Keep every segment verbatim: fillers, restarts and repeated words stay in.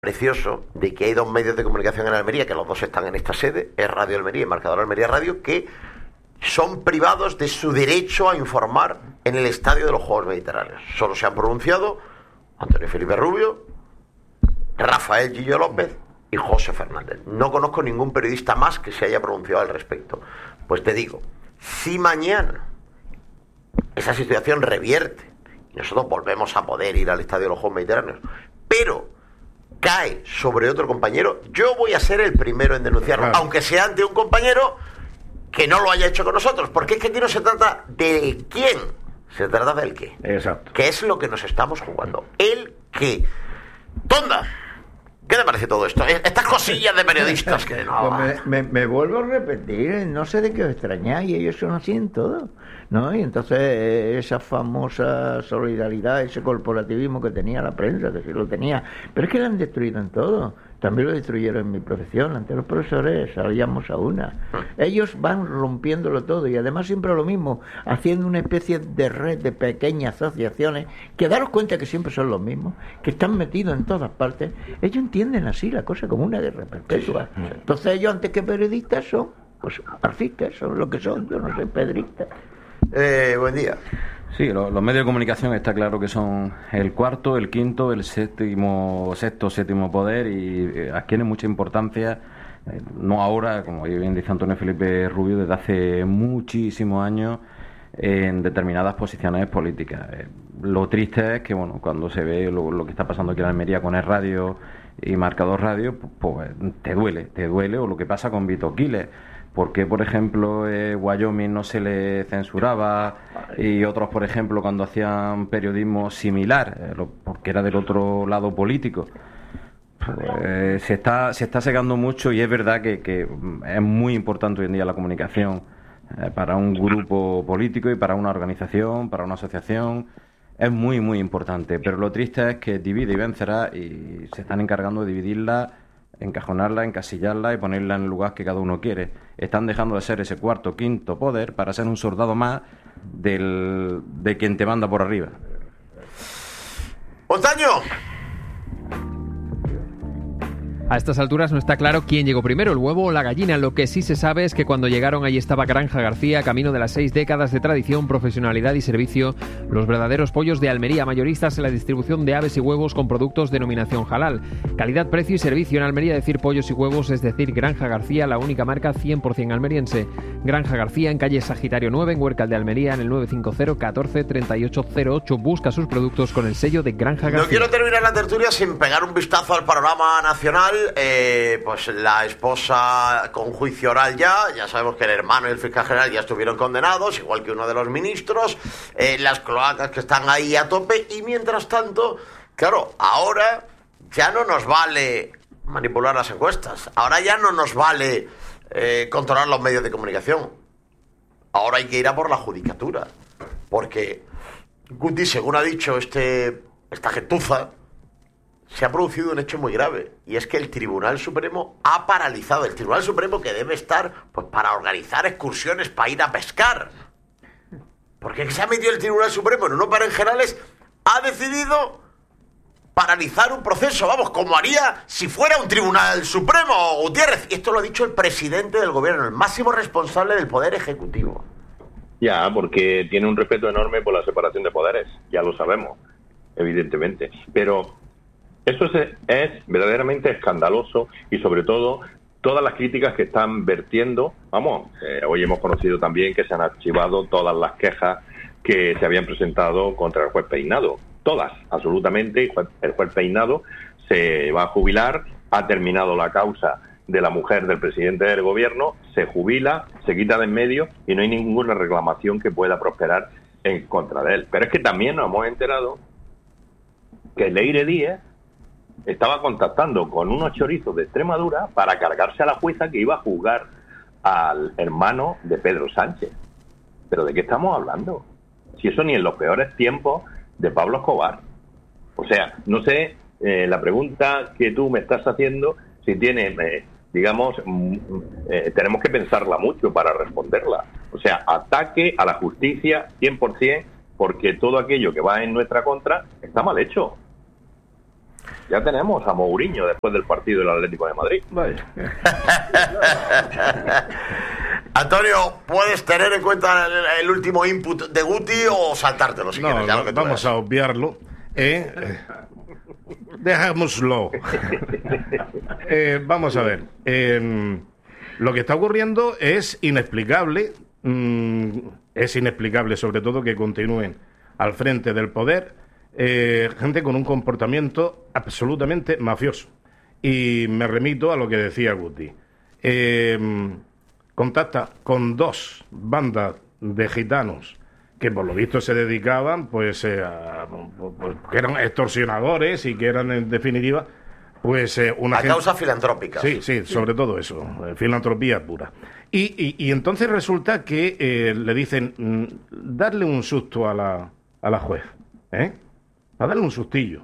precioso de que hay dos medios de comunicación en Almería, que los dos están en esta sede, es Radio Almería y Marcador Almería Radio, que son privados de su derecho a informar en el estadio de los Juegos Mediterráneos. Solo se han pronunciado Antonio Felipe Rubio, Rafael Gillo López y José Fernández. No conozco ningún periodista más que se haya pronunciado al respecto. Pues te digo, si mañana esa situación revierte y nosotros volvemos a poder ir al estadio de los Juegos Mediterráneos, pero cae sobre otro compañero, yo voy a ser el primero en denunciarlo, claro, aunque sea ante un compañero que no lo haya hecho con nosotros, porque es que aquí no se trata de quién, se trata del qué. Exacto. Que es lo que nos estamos jugando. El qué. Tonda, ¿qué te parece todo esto? Estas cosillas de periodistas que no... Pues me, me, me vuelvo a repetir, no sé de qué os extrañáis, ellos son así en todo, ¿no? Y entonces esa famosa solidaridad, ese corporativismo que tenía la prensa, que sí lo tenía, pero es que lo han destruido en todo. También lo destruyeron en mi profesión. Ante los profesores salíamos a una. Ellos van rompiéndolo todo y además siempre lo mismo, haciendo una especie de red de pequeñas asociaciones que daros cuenta que siempre son los mismos, que están metidos en todas partes. Ellos entienden así la cosa como una guerra perpetua. Entonces ellos, antes que periodistas, son pues artistas, son lo que son. Yo no soy pedrista. Eh, buen día. Sí, los, los medios de comunicación está claro que son el cuarto, el quinto, el séptimo, sexto, séptimo poder y eh, adquieren mucha importancia, eh, no ahora, como bien dice Antonio Felipe Rubio, desde hace muchísimos años en determinadas posiciones políticas. Eh, lo triste es que, bueno, cuando se ve lo, lo que está pasando aquí en Almería con el radio y Marcador Radio, pues, pues te duele, te duele, o lo que pasa con Vito Quiles. ¿Por qué, por ejemplo, eh, Wyoming no se le censuraba y otros, por ejemplo, cuando hacían periodismo similar, eh, lo, porque era del otro lado político? Pues, se está se está secando mucho y es verdad que, que es muy importante hoy en día la comunicación eh, para un grupo político y para una organización, para una asociación. Es muy, muy importante, pero lo triste es que divide y vencerá y se están encargando de dividirla, encajonarla, encasillarla y ponerla en el lugar que cada uno quiere. Están dejando de ser ese cuarto, quinto poder para ser un soldado más del, de quien te manda por arriba. ¡Montaño! A estas alturas no está claro quién llegó primero, el huevo o la gallina. Lo que sí se sabe es que cuando llegaron allí estaba Granja García, camino de las seis décadas de tradición, profesionalidad y servicio, los verdaderos pollos de Almería, mayoristas en la distribución de aves y huevos con productos denominación halal. Calidad, precio y servicio. En Almería decir pollos y huevos es decir Granja García, la única marca cien por ciento almeriense. Granja García en calle Sagitario nueve, en Huércal de Almería, en el nueve cinco cero, catorce, treinta y ocho cero ocho. Busca sus productos con el sello de Granja García. No quiero terminar la tertulia sin pegar un vistazo al panorama nacional. Eh, pues la esposa con juicio oral ya, ya sabemos que el hermano y el fiscal general ya estuvieron condenados, igual que uno de los ministros, eh, las cloacas que están ahí a tope, y mientras tanto, claro, ahora ya no nos vale manipular las encuestas, ahora ya no nos vale eh, controlar los medios de comunicación, ahora hay que ir a por la judicatura, porque Guti, según ha dicho este esta gentuza, se ha producido un hecho muy grave, y es que el Tribunal Supremo ha paralizado, el Tribunal Supremo que debe estar pues para organizar excursiones para ir a pescar, porque se ha metido el Tribunal Supremo en unos berenjenales, ha decidido paralizar un proceso, vamos, como haría si fuera un Tribunal Supremo, Gutiérrez, y esto lo ha dicho el presidente del gobierno, el máximo responsable del Poder Ejecutivo. Ya, porque tiene un respeto enorme por la separación de poderes, ya lo sabemos, evidentemente, pero eso es, es verdaderamente escandaloso, y sobre todo todas las críticas que están vertiendo. Vamos, eh, hoy hemos conocido también que se han archivado todas las quejas que se habían presentado contra el juez Peinado, todas, absolutamente. El juez Peinado se va a jubilar, ha terminado la causa de la mujer del presidente del gobierno, se jubila, se quita de en medio y no hay ninguna reclamación que pueda prosperar en contra de él. Pero es que también nos hemos enterado que Leire Díez estaba contactando con unos chorizos de Extremadura para cargarse a la jueza que iba a juzgar al hermano de Pedro Sánchez. ¿Pero de qué estamos hablando? Si eso ni en los peores tiempos de Pablo Escobar. O sea, no sé, eh, la pregunta que tú me estás haciendo, si tiene, eh, digamos, mm, eh, tenemos que pensarla mucho para responderla. O sea, ataque a la justicia cien por ciento, porque todo aquello que va en nuestra contra está mal hecho. Ya tenemos a Mourinho después del partido del Atlético de Madrid. Vale. Antonio, ¿puedes tener en cuenta el, el último input de Guti o saltártelo si no, quieres? Ya lo que tú vamos veas. a obviarlo. ¿eh? Eh, Dejámoslo. eh, vamos a ver. Eh, lo que está ocurriendo es inexplicable. Mm, es inexplicable, sobre todo, que continúen al frente del poder eh, gente con un comportamiento absolutamente mafioso. Y me remito a lo que decía Guti. Eh, contacta con dos bandas de gitanos que por lo visto se dedicaban pues, eh, a, pues que eran extorsionadores y que eran en definitiva pues eh, una a gente... causa filantrópica. Sí, sí, sobre todo eso, eh, filantropía pura. Y, y, y entonces resulta que eh, le dicen mm, darle un susto a la, a la juez, ¿eh? A darle un sustillo.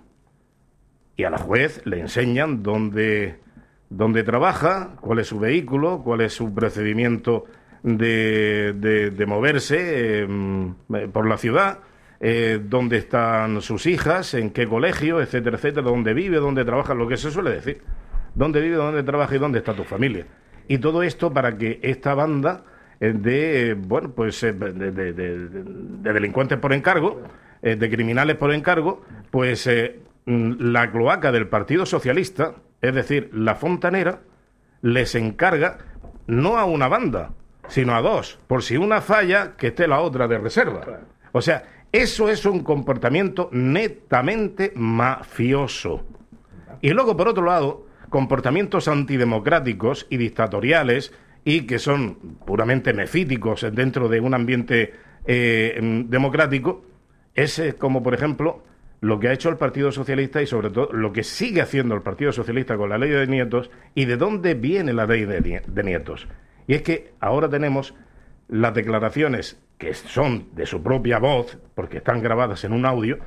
Y a la juez le enseñan dónde, dónde trabaja, cuál es su vehículo, cuál es su procedimiento de, de, de moverse eh, por la ciudad, eh, dónde están sus hijas, en qué colegio, etcétera, etcétera, dónde vive, dónde trabaja, lo que se suele decir. Dónde vive, dónde trabaja y dónde está tu familia. Y todo esto para que esta banda eh, de, eh, bueno, pues eh, de, de, de, de delincuentes por encargo, eh, de criminales por encargo, pues eh, la cloaca del Partido Socialista, es decir, la Fontanera, les encarga no a una banda, sino a dos, por si una falla, que esté la otra de reserva. O sea, eso es un comportamiento netamente mafioso. Y luego, por otro lado, comportamientos antidemocráticos y dictatoriales y que son puramente mefíticos dentro de un ambiente eh, democrático, es eh, como, por ejemplo, lo que ha hecho el Partido Socialista y, sobre todo, lo que sigue haciendo el Partido Socialista con la ley de nietos y de dónde viene la ley de, de nietos. Y es que ahora tenemos las declaraciones que son de su propia voz, porque están grabadas en un audio,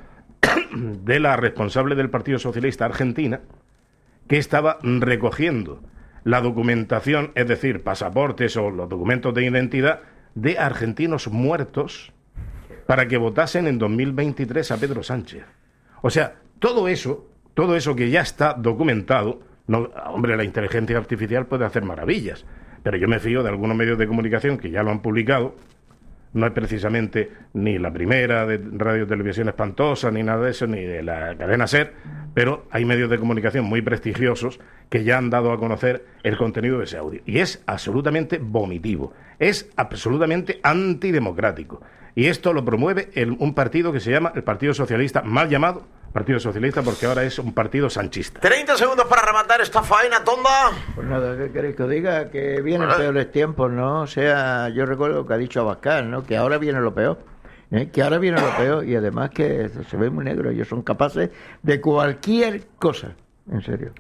de la responsable del Partido Socialista Argentina, que estaba recogiendo la documentación, es decir, pasaportes o los documentos de identidad de argentinos muertos para que votasen en dos mil veintitrés a Pedro Sánchez. O sea, todo eso, todo eso que ya está documentado, no, hombre, la inteligencia artificial puede hacer maravillas, pero yo me fío de algunos medios de comunicación que ya lo han publicado. No es precisamente ni la primera de Radio Televisión Espantosa, ni nada de eso, ni de la cadena SER, pero hay medios de comunicación muy prestigiosos que ya han dado a conocer el contenido de ese audio. Y es absolutamente vomitivo, es absolutamente antidemocrático. Y esto lo promueve el, un partido que se llama el Partido Socialista, mal llamado Partido Socialista, porque ahora es un partido sanchista. treinta segundos para rematar esta faena, Tonda. Pues nada, ¿qué queréis que os diga? Que vienen Bueno. peores tiempos, ¿no? O sea, yo recuerdo lo que ha dicho Abascal, ¿no? Que ahora viene lo peor. ¿eh? Que ahora viene lo peor y además que se ve muy negro. Ellos son capaces de cualquier cosa, en serio.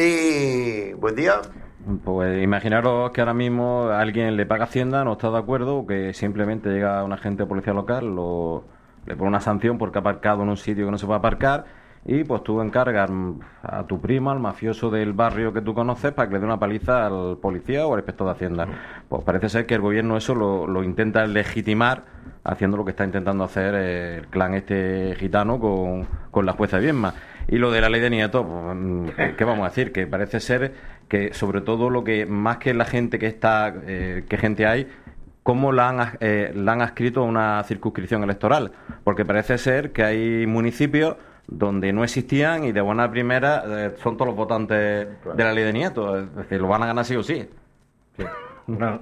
Y buen día. Pues imaginaros que ahora mismo alguien le paga Hacienda, no está de acuerdo, o que simplemente llega un agente de policía local, lo, le pone una sanción porque ha aparcado en un sitio que no se puede aparcar, y pues tú encargas a tu prima, al mafioso del barrio que tú conoces, para que le dé una paliza al policía o al inspector de Hacienda. Pues parece ser que el gobierno eso lo, lo intenta legitimar, haciendo lo que está intentando hacer el clan este gitano con, con la jueza Viedma. Y lo de la ley de nietos, pues, ¿qué vamos a decir? Que parece ser que, sobre todo, lo que más que la gente que está, eh, qué gente hay, cómo la han, eh, la han adscrito a una circunscripción electoral. Porque parece ser que hay municipios donde no existían y de buena primera eh, son todos los votantes de la ley de nietos. Es decir, lo van a ganar sí o sí. Sí. No.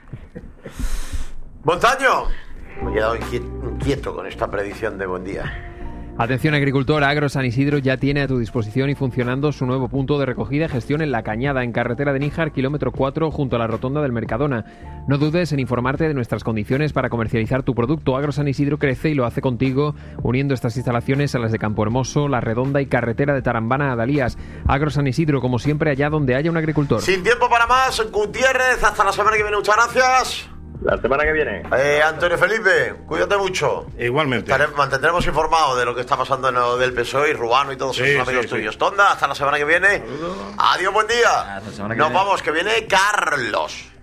Montaño. Me he quedado inquieto con esta predicción de buen día. Atención agricultor, Agro San Isidro ya tiene a tu disposición y funcionando su nuevo punto de recogida y gestión en La Cañada, en carretera de Níjar, kilómetro cuatro, junto a la rotonda del Mercadona. No dudes en informarte de nuestras condiciones para comercializar tu producto. Agro San Isidro crece y lo hace contigo, uniendo estas instalaciones a las de Campo Hermoso, La Redonda y carretera de Tarambana a Dalías. Agro San Isidro, como siempre, allá donde haya un agricultor. Sin tiempo para más, Gutiérrez, hasta la semana que viene, muchas gracias. La semana que viene. Eh, Antonio Felipe, cuídate mucho. Igualmente. Estaré- mantendremos informado de lo que está pasando en lo del P S O E y Rubano y todos Sí, esos amigos sí, sí. tuyos. Tonda, hasta la semana que viene. Adiós, buen día. Hasta la semana que Nos viene. vamos, que viene Carlos.